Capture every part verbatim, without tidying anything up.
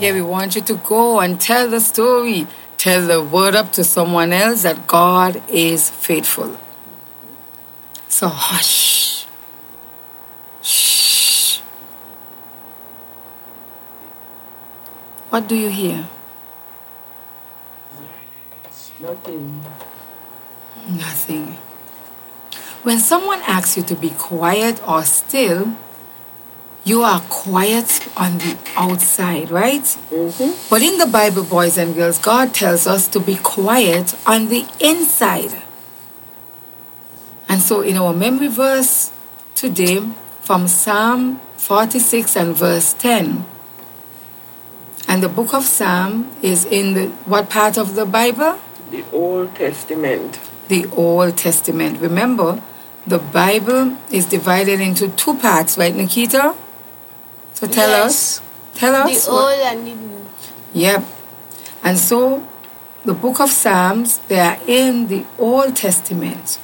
we want you to go and tell the story. Tell the word up to someone else that God is faithful. So hush. Shh. What do you hear? Nothing. Nothing. When someone asks you to be quiet or still, you are quiet on the outside, right? Mm-hmm. But in the Bible, boys and girls, God tells us to be quiet on the inside. And so in our memory verse today, from Psalm forty-six and verse ten, and the book of Psalm is in the what part of the Bible? The Old Testament. The Old Testament. Remember, the Bible is divided into two parts, right, Nikita? So tell Yes. us. Tell us. The what- old and the new. Yep. And so the book of Psalms, they are in the Old Testament.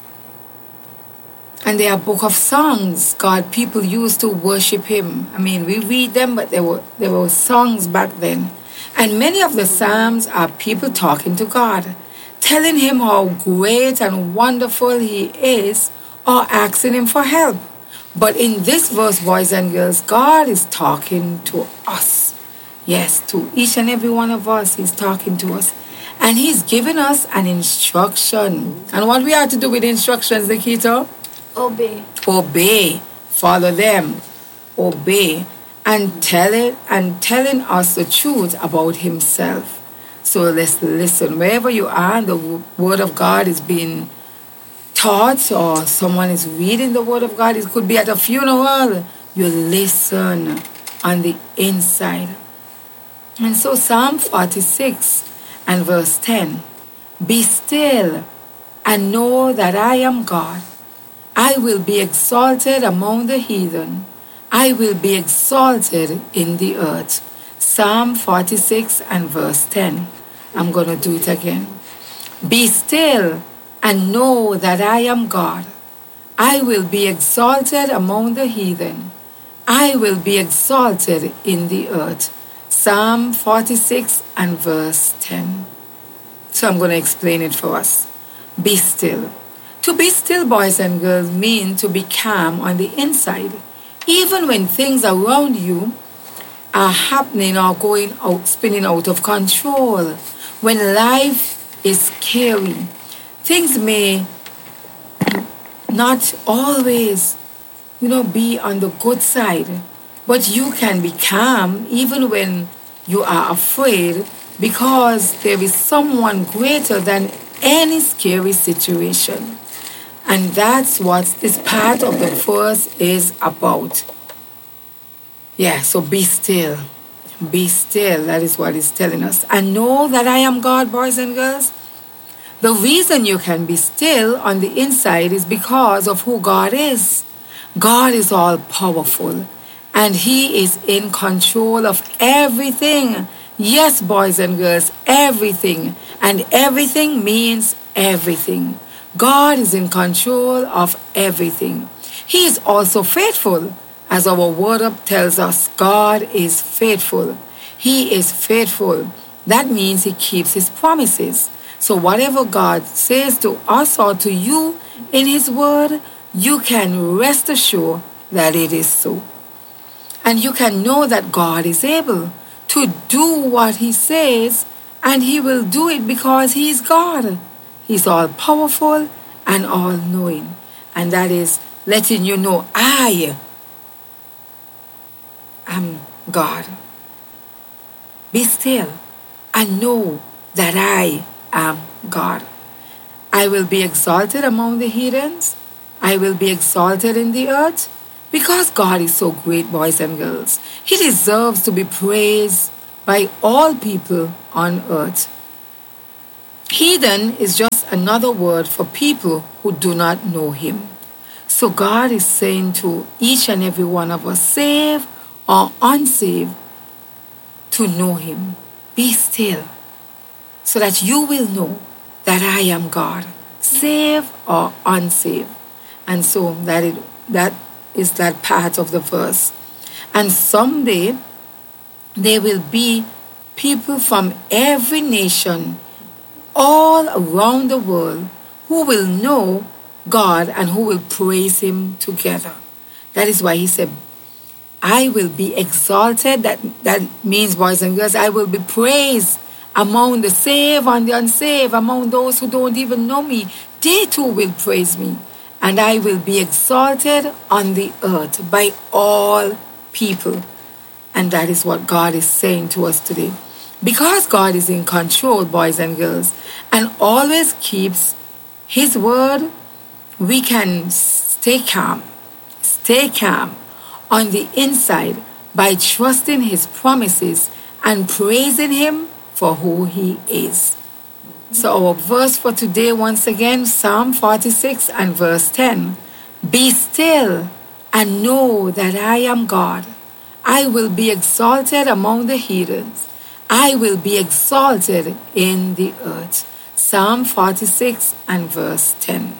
And they are book of songs God people used to worship him. I mean, we read them, but there were there were songs back then. And many of the Psalms are people talking to God, telling him how great and wonderful he is, or asking him for help. But in this verse, boys and girls, God is talking to us. Yes, to each and every one of us, he's talking to us. And he's giving us an instruction. And what we are to do with instructions, Nikita? Obey. Obey. Follow them. Obey. And tell it and telling us the truth about himself. So let's listen. Wherever you are, the word of God is being taught or someone is reading the word of God. It could be at a funeral. You listen on the inside. And so Psalm forty-six and verse ten. Be still and know that I am God. I will be exalted among the heathen. I will be exalted in the earth. Psalm forty-six and verse ten. I'm going to do it again. Be still and know that I am God. I will be exalted among the heathen. I will be exalted in the earth. Psalm forty-six and verse ten. So I'm going to explain it for us. Be still. To be still, boys and girls, mean to be calm on the inside. Even when things around you are happening or going out, spinning out of control. When life is scary, things may not always, you know, be on the good side. But you can be calm even when you are afraid because there is someone greater than any scary situation. And that's what this part of the verse is about. Yeah, so be still. Be still. That is what it's telling us. And know that I am God, boys and girls. The reason you can be still on the inside is because of who God is. God is all powerful. And he is in control of everything. Yes, boys and girls, everything. And everything means everything. God is in control of everything. He is also faithful. As our word up tells us, God is faithful. He is faithful. That means he keeps his promises. So whatever God says to us or to you in his word, you can rest assured that it is so. And you can know that God is able to do what he says, and he will do it because he is God. He's all powerful and all knowing. And that is letting you know, I am God. Be still and know that I am God. I will be exalted among the heathens. I will be exalted in the earth. Because God is so great, boys and girls, he deserves to be praised by all people on earth. Heathen is just another word for people who do not know him. So God is saying to each and every one of us, saved or unsaved, to know him. Be still, so that you will know that I am God, saved or unsaved. And so that it, that is that part of the verse. And someday there will be people from every nation all around the world who will know God and who will praise him together. That is why he said, I will be exalted. That, that means, boys and girls, I will be praised among the saved and the unsaved, among those who don't even know me. They too will praise me. And I will be exalted on the earth by all people. And that is what God is saying to us today. Because God is in control, boys and girls, and always keeps his word, we can stay calm, stay calm on the inside by trusting his promises and praising him for who he is. So our verse for today, once again, Psalm forty-six and verse ten. Be still and know that I am God. I will be exalted among the heathens. I will be exalted in the earth. Psalm forty-six and verse ten.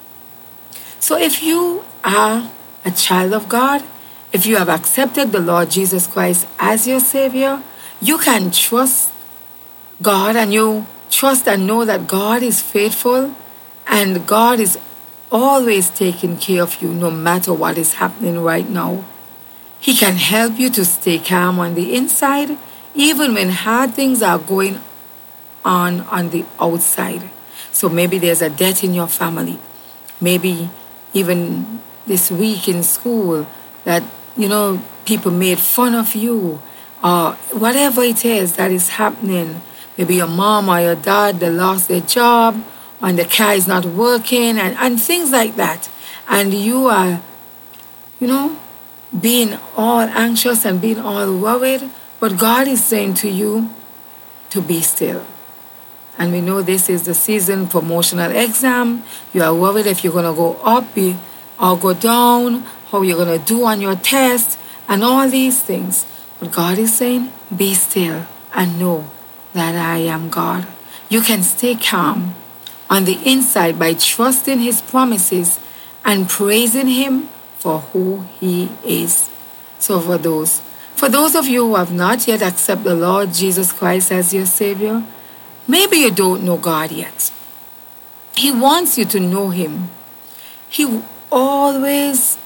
So if you are a child of God, if you have accepted the Lord Jesus Christ as your Savior, you can trust God, and you trust and know that God is faithful and God is always taking care of you no matter what is happening right now. He can help you to stay calm on the inside even when hard things are going on on the outside. So maybe there's a death in your family. Maybe even this week in school that, you know, people made fun of you, or whatever it is that is happening. Maybe your mom or your dad, they lost their job, and the car is not working, and, and things like that. And you are, you know, being all anxious and being all worried. But God is saying to you to be still. And we know this is the season promotional exam. You are worried if you're going to go up or go down, how you're going to do on your test, and all these things. But God is saying, be still and know that I am God. You can stay calm on the inside by trusting his promises and praising him for who he is. So for those, for those of you who have not yet accepted the Lord Jesus Christ as your Savior, maybe you don't know God yet. He wants you to know him. He always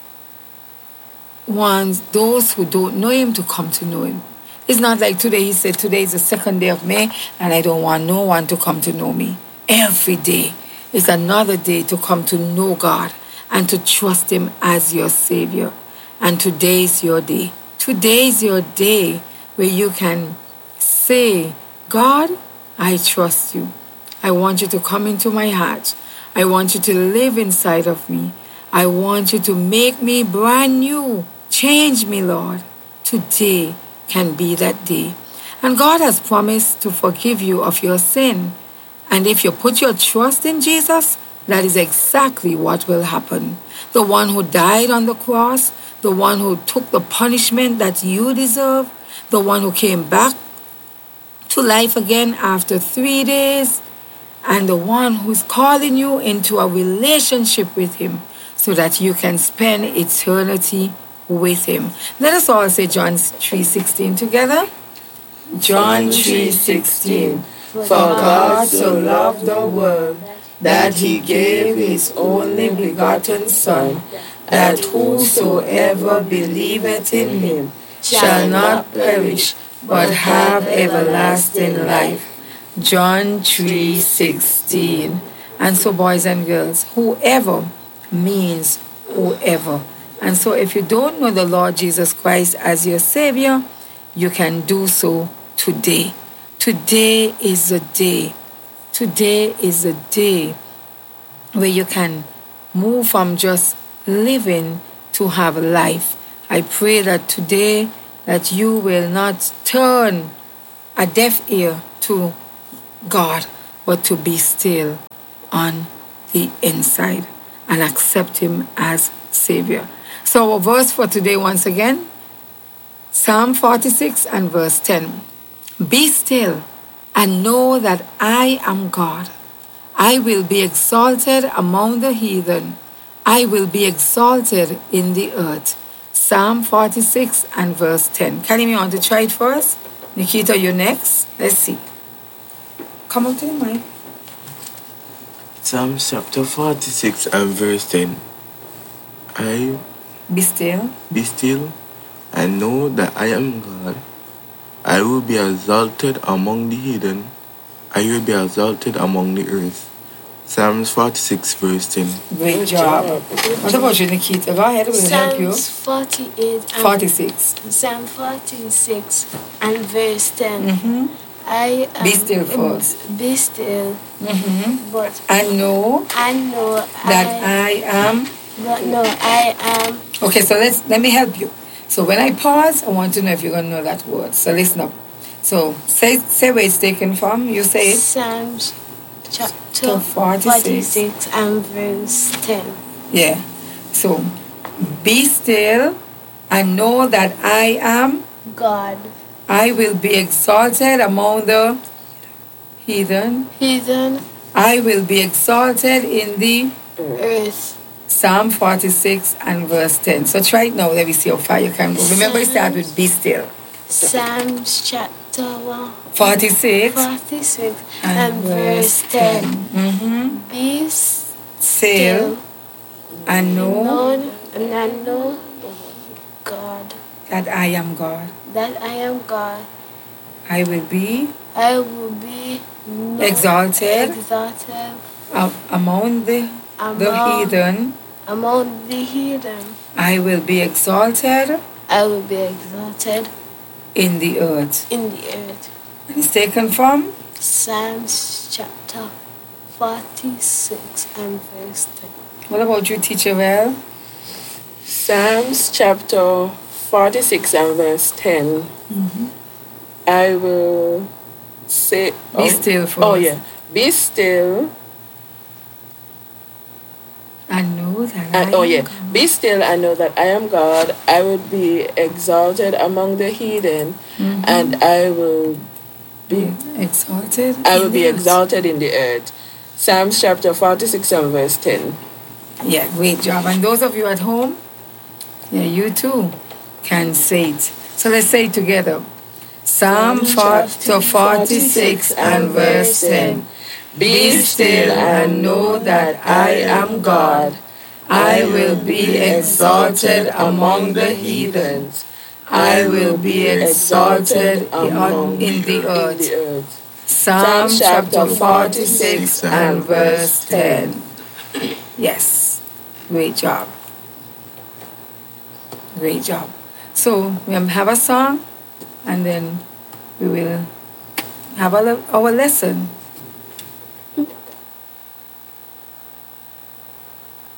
wants those who don't know him to come to know him. It's not like today, he said, today is the second day of May, and I don't want no one to come to know me. Every day is another day to come to know God and to trust him as your Savior. And today is your day. Today is your day where you can say, God, I trust you. I want you to come into my heart. I want you to live inside of me. I want you to make me brand new. Change me, Lord. Today can be that day. And God has promised to forgive you of your sin. And if you put your trust in Jesus, that is exactly what will happen. The one who died on the cross, the one who took the punishment that you deserve, the one who came back to life again after three days, and the one who's calling you into a relationship with him so that you can spend eternity with him. Let us all say John three sixteen together. John three sixteen. For God so loved the world that he gave his only begotten Son, that whosoever believeth in him shall not perish, but have everlasting life. John three sixteen. And so, boys and girls, whoever means whoever. And so if you don't know the Lord Jesus Christ as your Savior, you can do so today. Today is the day. Today is the day where you can move from just living to have life. I pray that today that you will not turn a deaf ear to God, but to be still on the inside and accept him as Savior. So our verse for today once again, Psalm forty-six and verse ten. Be still and know that I am God. I will be exalted among the heathen. I will be exalted in the earth. Psalm forty-six and verse ten. Kalim, you want to try it first? Nikita, you next. Let's see. Come up to the mic. Psalm chapter forty-six and verse ten. I Be still. be still and know that I am God. I will be exalted among the heathen. I will be exalted among the earth. Psalms forty-six verse ten. Great job. What about you, Nikita? Go ahead, we'll help you. Psalms forty-eight and forty-six. Psalm forty-six and verse ten. Mm-hmm. I am, Be still first. Be still, Mm-hmm. but I know I know that I, I am. but no, I am Okay, so let's let me help you. So when I pause, I want to know if you're gonna know that word. So listen up. So say say where it's taken from. You say it. Psalms To chapter forty-six. forty-six and verse ten. Yeah. So be still and know that I am. God, I will be exalted among the heathen. heathen, I will be exalted in the earth. Psalm forty-six and verse ten. So try it now. Let me see how far you can go. Remember, it start with be still. Psalms chapter one. forty-six forty-six and verse ten. Mm-hmm. Be Still still and know known and I know God, that I am God. that I am God. I will be I will be known- Exalted. exalted a- among the, the among, heathen. among the heathen. I will be exalted I will be exalted in the earth. in the earth. And it's taken from Psalms chapter forty-six and verse ten. what about you, teacher? Well, Psalms chapter forty-six and verse ten. I will say. be oh, still for Oh, us. yeah. Be still. And know that I And, oh, am yeah. God. Be still and know that I am God. I will be exalted among the heathen, and I will be. Exalted. I in will the be earth. exalted in the earth. Psalms chapter forty-six and verse ten. Yeah, great job. And those of you at home, yeah, you too can say it. So let's say it together. Psalm chapter forty-six and verse ten. Be still and know that I am God. I will be exalted among the heathens. I will be exalted on- in the In earth. the earth. Psalm Psalm chapter chapter forty-six and verse ten. Yes, great job. Great job. So we have a song and then we will have our, our lesson.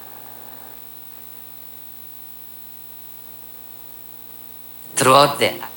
Throughout the